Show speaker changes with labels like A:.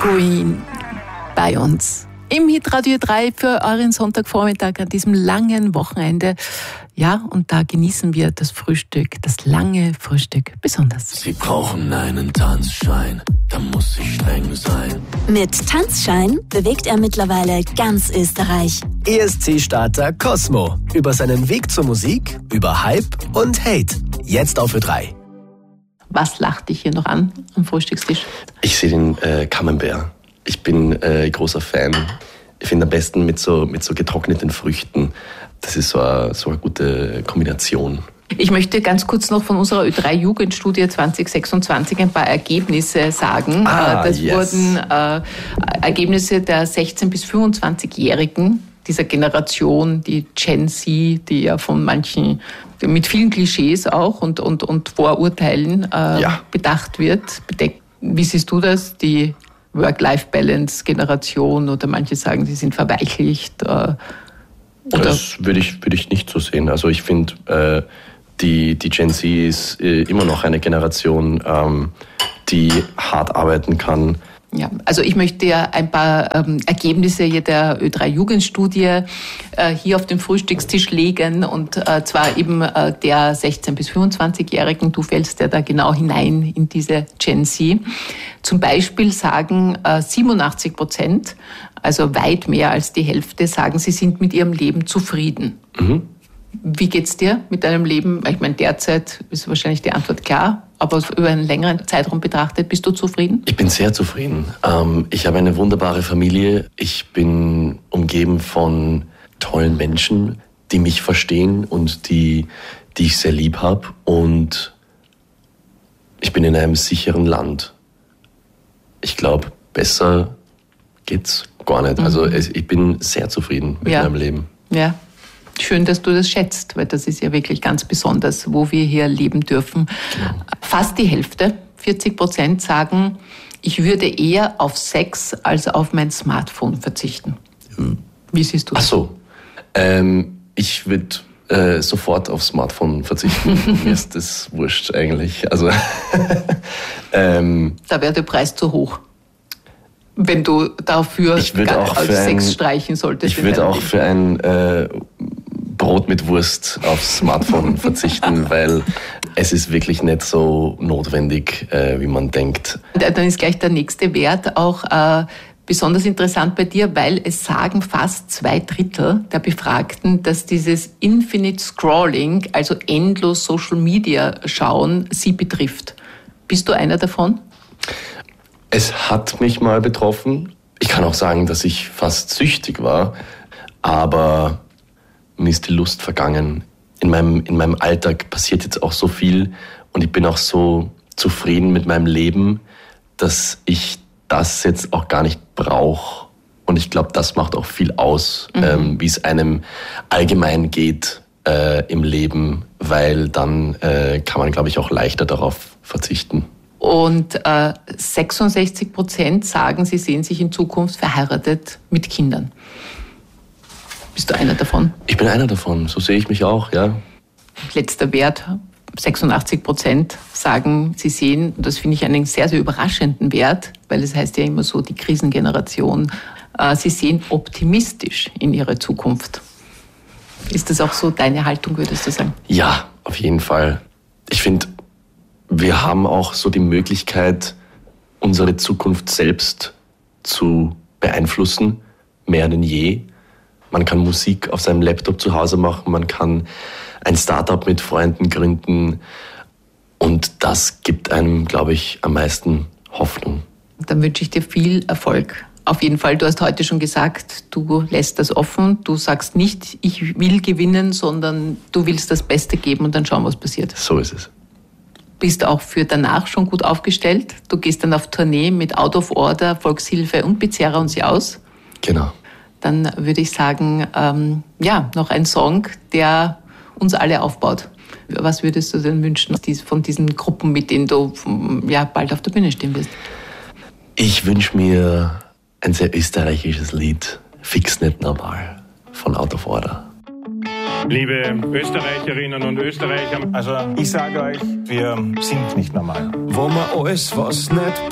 A: Queen bei uns im Hitradio 3 für euren Sonntagvormittag an diesem langen Wochenende. Ja, und da genießen wir das Frühstück, das lange Frühstück besonders.
B: Sie brauchen einen Tanzschein, da muss ich streng sein.
C: Mit Tanzschein bewegt er mittlerweile ganz Österreich.
D: ESC-Starter Cosmo. Über seinen Weg zur Musik, über Hype und Hate. Jetzt auf Ö3.
A: Was lacht dich hier noch an am Frühstückstisch?
E: Ich sehe den Camembert. Ich bin großer Fan. Ich finde am besten mit so getrockneten Früchten. Das ist so eine gute Kombination.
A: Ich möchte ganz kurz noch von unserer Ö3-Jugendstudie 2026 ein paar Ergebnisse sagen. Das wurden Ergebnisse der 16- bis 25-Jährigen dieser Generation, die Gen Z, die ja von manchen mit vielen Klischees auch und Vorurteilen bedacht wird. Wie siehst du das? Die Work-Life-Balance-Generation oder manche sagen, sie sind verweichlicht.
E: Das würde ich nicht so sehen. Also ich finde, die Gen Z ist immer noch eine Generation, die hart arbeiten kann.
A: Ja, also ich möchte ja ein paar Ergebnisse der Ö3-Jugendstudie hier auf den Frühstückstisch legen und zwar eben der 16- bis 25-Jährigen. Du fällst ja da genau hinein in diese Gen Z. Zum Beispiel sagen 87%, also weit mehr als die Hälfte, sagen, sie sind mit ihrem Leben zufrieden. Mhm. Wie geht's dir mit deinem Leben? Ich meine, derzeit ist wahrscheinlich die Antwort klar, aber über einen längeren Zeitraum betrachtet, bist du zufrieden?
E: Ich bin sehr zufrieden. Ich habe eine wunderbare Familie. Ich bin umgeben von tollen Menschen, die mich verstehen und die ich sehr lieb habe. Und ich bin in einem sicheren Land. Ich glaube, besser geht's gar nicht. Mhm. Also ich bin sehr zufrieden mit meinem Leben.
A: Ja. Schön, dass du das schätzt, weil das ist ja wirklich ganz besonders, wo wir hier leben dürfen. Genau. Fast die Hälfte, 40%, sagen, ich würde eher auf Sex als auf mein Smartphone verzichten. Wie siehst du das?
E: Ach so, ich würde sofort aufs Smartphone verzichten. Mir ist das wurscht eigentlich. Also,
A: da wäre der Preis zu hoch. Wenn du dafür auf Sex streichen solltest.
E: Ich würde auch für ein Brot mit Wurst aufs Smartphone verzichten, weil es ist wirklich nicht so notwendig, wie man denkt.
A: Dann ist gleich der nächste Wert auch besonders interessant bei dir, weil es sagen fast 2/3 der Befragten, dass dieses Infinite Scrolling, also endlos Social Media schauen, sie betrifft. Bist du einer davon?
E: Es hat mich mal betroffen. Ich kann auch sagen, dass ich fast süchtig war, aber mir ist die Lust vergangen. In meinem Alltag passiert jetzt auch so viel und ich bin auch so zufrieden mit meinem Leben, dass ich das jetzt auch gar nicht brauche. Und ich glaube, das macht auch viel aus, wie es einem allgemein geht im Leben, weil dann kann man, glaube ich, auch leichter darauf verzichten.
A: Und 66% sagen, sie sehen sich in Zukunft verheiratet mit Kindern. Bist du einer davon?
E: Ich bin einer davon, so sehe ich mich auch, ja.
A: Letzter Wert, 86% sagen, sie sehen, und das finde ich einen sehr, sehr überraschenden Wert, weil es heißt ja immer so, die Krisengeneration, sie sehen optimistisch in ihre Zukunft. Ist das auch so deine Haltung, würdest du sagen?
E: Ja, auf jeden Fall. Ich finde, wir haben auch so die Möglichkeit, unsere Zukunft selbst zu beeinflussen, mehr denn je. Man kann Musik auf seinem Laptop zu Hause machen, man kann ein Startup mit Freunden gründen und das gibt einem, glaube ich, am meisten Hoffnung.
A: Dann wünsche ich dir viel Erfolg. Auf jeden Fall, du hast heute schon gesagt, du lässt das offen. Du sagst nicht, ich will gewinnen, sondern du willst das Beste geben und dann schauen, was passiert.
E: So ist es.
A: Bist auch für danach schon gut aufgestellt. Du gehst dann auf Tournee mit Out of Order, Volkshilfe und Bizarra und sie aus.
E: Genau.
A: Dann würde ich sagen, noch ein Song, der uns alle aufbaut. Was würdest du denn wünschen von diesen Gruppen, mit denen du bald auf der Bühne stehen wirst?
E: Ich wünsche mir ein sehr österreichisches Lied, Fix nicht normal, von Out of Order.
F: Liebe Österreicherinnen und Österreicher, also ich sage euch, wir sind nicht normal.
B: Wo man alles, was nicht